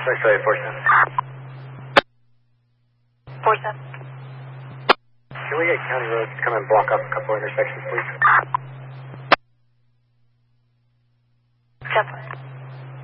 X-ray 47. 47. Can we get county roads to come and block up a couple intersections, please?